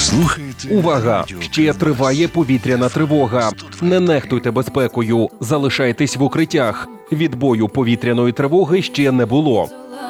слухаєте. Увага! Ще триває повітряна тривога. Не нехтуйте безпекою, залишайтесь в укриттях. Відбою повітряної тривоги ще не було.